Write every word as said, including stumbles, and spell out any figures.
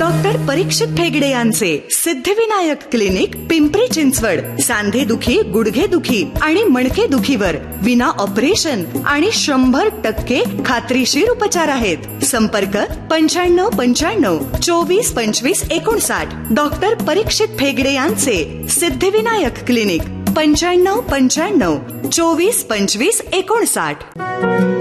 Doctor परीक्षित फेगडे यांचे Siddhivinayak clinic, Pimpri Chinchwad. सांधे दुखी, गुडघे दुखी आणि मणके दुखीवर विना ऑपरेशन आणि शंभर टक्के खात्रीशीर उपचार आहेत. संपर्क पंच्याण्णव पंच्याण्णव चोवीस पंचवीस एकोणसाठ. डॉक्टर परीक्षित फेगडे यांचे सिद्धिविनायक क्लिनिक, पंच्याण्णव पंच्याण्णव चोवीस पंचवीस एकोणसाठ.